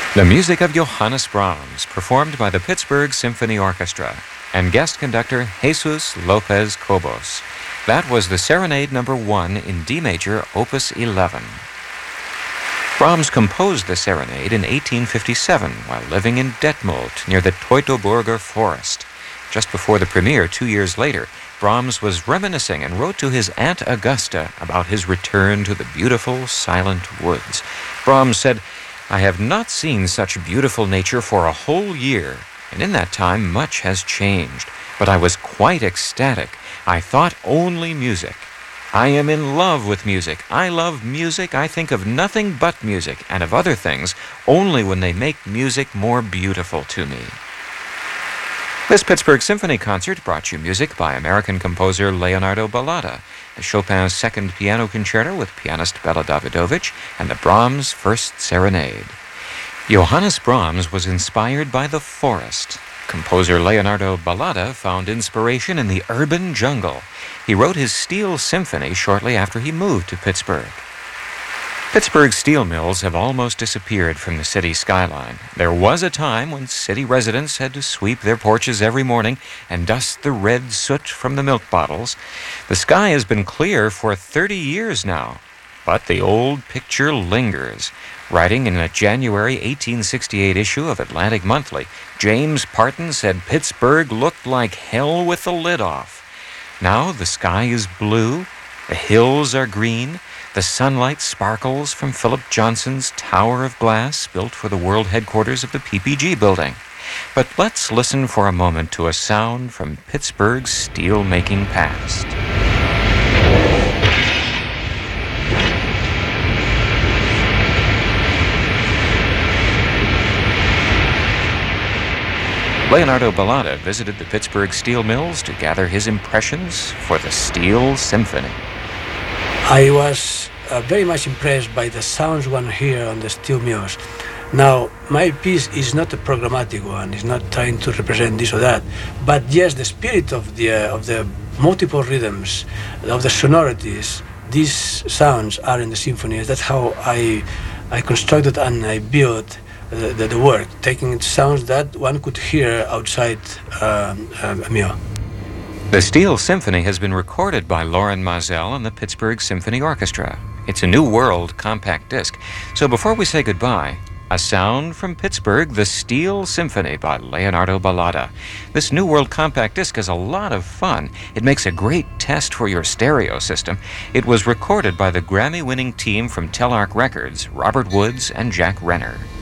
The music of Johannes Brahms, performed by the Pittsburgh Symphony Orchestra, and guest conductor Jesus Lopez Cobos. That was the Serenade No. 1 in D major, Opus 11. Brahms composed the serenade in 1857 while living in Detmold near the Teutoburger Forest. Just before the premiere 2 years later, Brahms was reminiscing and wrote to his Aunt Augusta about his return to the beautiful, silent woods. Brahms said, "I have not seen such beautiful nature for a whole year, and in that time much has changed, but I was quite ecstatic. I thought only music. I am in love with music. I love music. I think of nothing but music, and of other things only when they make music more beautiful to me." This Pittsburgh Symphony concert brought you music by American composer Leonardo Ballata, the Chopin's Second Piano Concerto with pianist Bela Davidovich, and the Brahms First Serenade. Johannes Brahms was inspired by the forest. Composer Leonardo Ballata found inspiration in the urban jungle. He wrote his Steel Symphony shortly after he moved to Pittsburgh. Pittsburgh's steel mills have almost disappeared from the city skyline. There was a time when city residents had to sweep their porches every morning and dust the red soot from the milk bottles. The sky has been clear for 30 years now, but the old picture lingers. Writing in a January 1868 issue of Atlantic Monthly, James Parton said Pittsburgh looked like hell with the lid off. Now the sky is blue, the hills are green, the sunlight sparkles from Philip Johnson's Tower of Glass built for the world headquarters of the PPG building. But let's listen for a moment to a sound from Pittsburgh's steel-making past. Leonardo Ballata visited the Pittsburgh steel mills to gather his impressions for the Steel Symphony. I was very much impressed by the sounds one hear on the steel mills. Now, my piece is not a programmatic one, it's not trying to represent this or that, but yes, the spirit of the multiple rhythms, of the sonorities, these sounds are in the symphony. That's how I constructed and I built the work, taking sounds that one could hear outside a mill. The Steel Symphony has been recorded by Loren Maazel and the Pittsburgh Symphony Orchestra. It's a New World compact disc. So before we say goodbye, a sound from Pittsburgh, the Steel Symphony by Leonardo Ballata. This New World compact disc is a lot of fun. It makes a great test for your stereo system. It was recorded by the Grammy-winning team from Telarc Records, Robert Woods and Jack Renner.